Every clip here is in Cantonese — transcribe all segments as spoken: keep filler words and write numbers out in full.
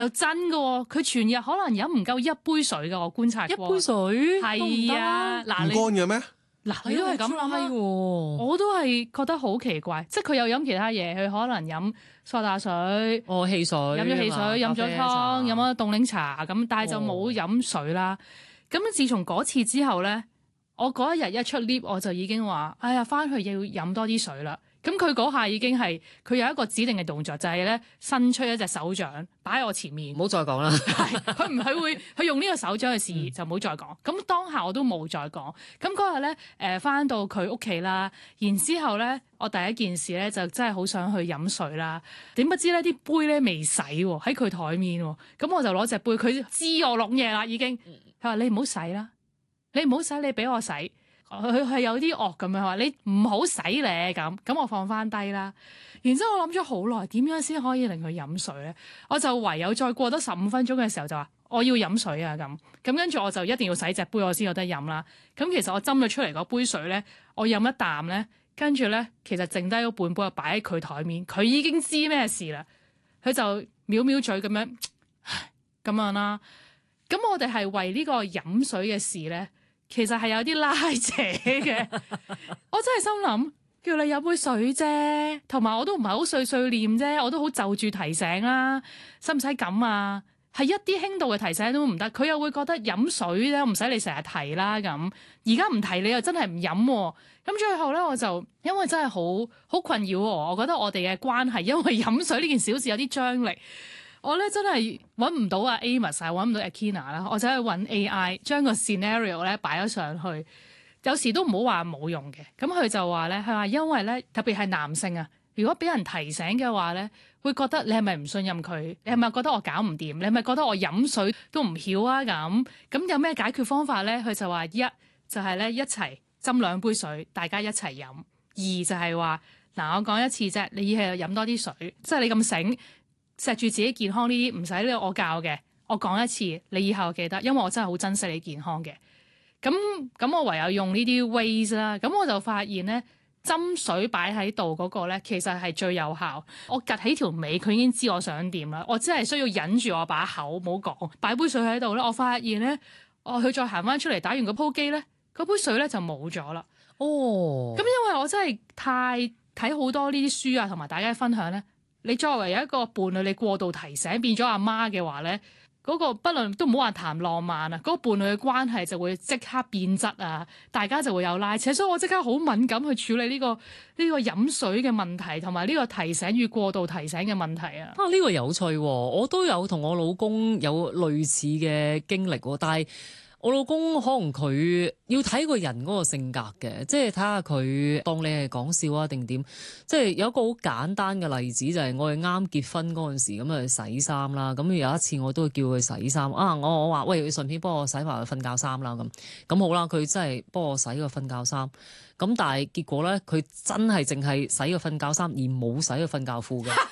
又真㗎喎，佢全日可能飲唔夠一杯水㗎，我觀察過。 一杯水係啊，嗱唔乾嘅咩？ 嗱你都係咁諗啊，我都係覺得好奇怪，即係佢有飲其他嘢，佢可能飲梳打水， 哦汽水， 飲咗汽水，飲咗湯，飲咗凍檸茶咁，但係就冇飲水啦。咁、哦、自從嗰次之後咧，我嗰一日一出 lift 我就已經話：哎呀，翻去要飲多啲水啦。咁佢嗰下已經係佢有一個指定嘅動作，就係咧伸出一隻手掌擺喺我前面。 唔好再講啦。 佢唔係會佢用呢個手掌去示意，就唔好再講。咁當下我都冇再講。咁嗰日咧誒翻到佢屋企啦，然之後咧我第一件事咧就真係好想去飲水啦。點不知咧啲杯咧未洗喎，喺佢台面喎。咁我就攞隻杯，佢知我攞嘢啦已經。佢話你唔好洗啦，你唔好洗，你俾我洗。佢係有啲惡咁樣話，你唔好洗咧咁，咁我放翻低啦。然之後我諗咗好耐，點樣先可以令佢飲水咧？我就唯有再過多十五分鐘嘅時候就話我要飲水啊咁。咁跟住我就一定要洗隻杯，我先有得飲啦。咁其實我斟咗出嚟嗰杯水咧，我飲一啖咧，跟住咧其實剩低嗰半杯就擺喺佢台面，佢已經知咩事啦。佢就藐藐嘴咁樣咁樣啦。咁我哋係為呢個飲水嘅事咧，其實係有啲拉扯嘅，我真係心諗叫你飲杯水啫，同埋我都唔係好碎碎念啫，我都好就住提醒啦，使唔使咁啊？係一啲輕度嘅提醒都唔得，佢又會覺得飲水咧唔使你成日提啦咁，而家唔提你又真係唔飲喎，咁最後咧我就因為真係好好困擾我，我覺得我哋嘅關係因為飲水呢件小事有啲張力。我咧真係揾唔到阿 Amos 啊，揾唔到 Akina 啦，我就去揾 A I 將個 scenario 咧擺咗上去，有時都唔好話冇用嘅。咁佢就話咧，佢話因為咧特別係男性啊，如果俾人提醒嘅話咧，會覺得你係咪唔信任佢？你係咪覺得我搞唔掂？你係咪覺得我飲水都唔曉啊？咁咁有咩解決方法咧？佢就話一就係咧一齊斟兩杯水，大家一齊飲；二就係話嗱，我講一次啫，你以後飲多啲水，即係你咁醒。錫住自己健康呢啲唔使呢我教嘅，我講一次，你以後記得，因為我真係好珍惜你健康嘅。咁咁我唯有用呢啲 ways 啦。咁我就發現咧，斟水擺喺度嗰個咧，其實係最有效。我趌起條尾，佢已經知我想點啦。我真係需要忍住我把口，唔好講，擺杯水喺度咧。我發現咧，哦，佢再行翻出嚟打完個鋪機咧，嗰杯水咧就冇咗啦。 哦， 咁因為我真係太睇好多呢啲書啊，同埋大家分享咧。你作為一個伴侶，你過度提醒變咗阿媽嘅話咧，嗰、嗰個不論都唔好話談浪漫啊，嗰、嗰個伴侶嘅關係就會即刻變質啊，大家就會有拉扯，所以我即刻好敏感去處理呢、呢個呢、呢個飲水嘅問題，同埋呢個提醒與過度提醒嘅問題啊。 啊，呢、呢個有趣喎，我都有同我老公有類似嘅經歷喎，但係我老公可能佢要睇個人嗰個性格嘅，即係睇下佢當你係講笑啊定點。即係有一個好簡單嘅例子，就係、是、我哋啱結婚嗰陣時咁啊洗衫啦。咁有一次我都叫佢洗衫啊，我我話喂，你順便幫我洗埋瞓覺衫啦咁。咁好啦，佢真係幫我洗個瞓覺衫。咁但係結果咧，佢真係淨係洗個瞓覺衫而冇洗個瞓覺褲嘅。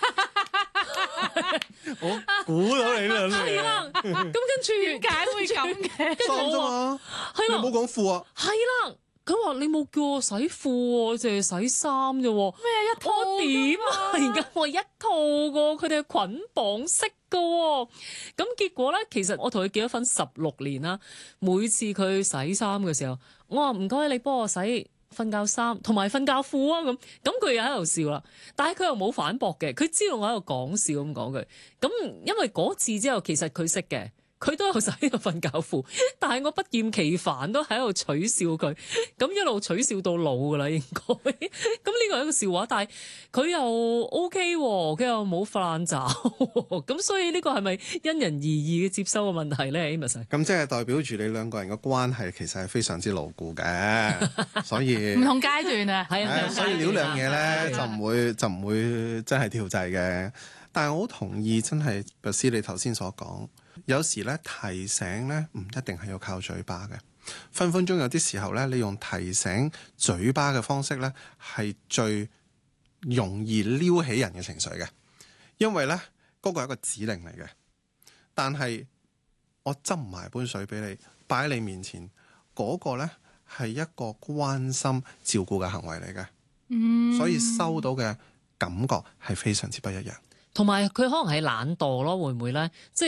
我估到你啦， 係啦，咁跟住點解會咁嘅？ 衫啫嘛， 係啦， 你冇講褲啊， 係啦。佢話你冇叫我洗褲喎，淨係洗衫啫喎。 咩一套我點啊？而家我一套個，佢哋係捆綁式嘅喎。咁結果咧，其實我同佢結咗婚十六年啦。每次佢洗衫嘅時候，我話唔該你幫我洗瞓覺衫同埋瞓覺褲啊咁，咁佢又喺度笑啦，但係佢又冇反駁嘅，佢知道我喺度講笑咁講佢。咁因為嗰次之後，其實佢識嘅，佢都有洗個瞓覺褲，但係我不厭其煩都喺度取笑佢，咁一路取笑到老噶啦應該。咁呢個係一個笑話，但係佢又 OK 喎，佢又冇發爛渣，咁所以呢個係咪因人而異嘅接收嘅問題咧 Amos？ 咁即係代表住你兩個人嘅關係其實係非常之牢固嘅，所以唔同階段啊， 係啊， 所以呢兩嘢咧就唔會就唔會真係跳掣嘅。但係我好同意，真係律師你頭先所講，有時咧提醒咧唔一定係要靠嘴巴嘅，分分鐘有啲時候咧，你用提醒嘴巴嘅方式咧係最容易撩起人嘅情緒嘅，因為咧嗰個係一個指令嚟嘅。但係我斟埋杯水俾你，擺喺你面前，嗰個咧係一個關心照顧嘅行為嚟嘅， 嗯， 所以收到嘅感覺係非常之不一樣。 同埋佢可能係懶惰咯，會唔會咧？即係